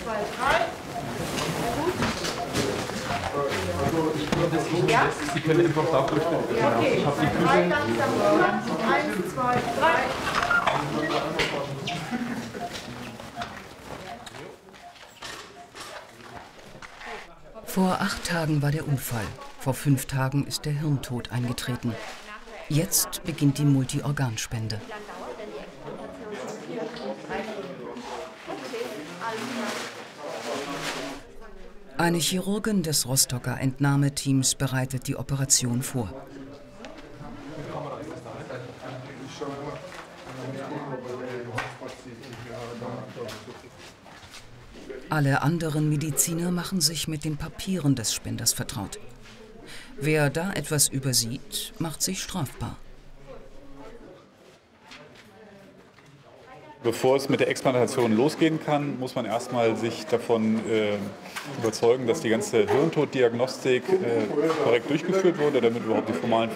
Ja? Sie können einfach da durchstellen. Ja, okay. Ich habe die Füße. 3 langsam runter. 1, 2, 3. Vor 8 Tagen war der Unfall. Vor 5 Tagen ist der Hirntod eingetreten. Jetzt beginnt die Multiorganspende. Eine Chirurgin des Rostocker Entnahmeteams bereitet die Operation vor. Alle anderen Mediziner machen sich mit den Papieren des Spenders vertraut. Wer da etwas übersieht, macht sich strafbar. Bevor es mit der Explantation losgehen kann, muss man erstmal sich davon überzeugen, dass die ganze Hirntoddiagnostik korrekt durchgeführt wurde, damit überhaupt die formalen